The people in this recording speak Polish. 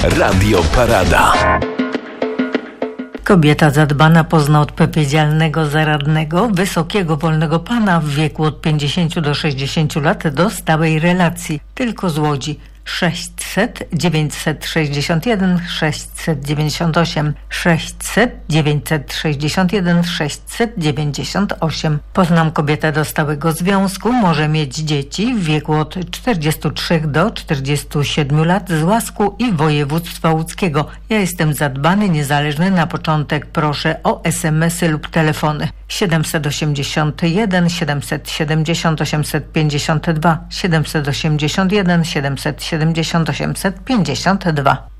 Radio Parada. Kobieta zadbana pozna odpowiedzialnego, zaradnego, wysokiego, wolnego pana w wieku od 50 do 60 lat do stałej relacji. Tylko z Łodzi. 600 961 698 600 961 698. Poznam kobietę do stałego związku, może mieć dzieci w wieku od 43 do 47 lat z Łasku i województwa łódzkiego. Ja jestem zadbany, niezależny. Na początek proszę o SMS-y lub telefony 781 770 852 781 770 852.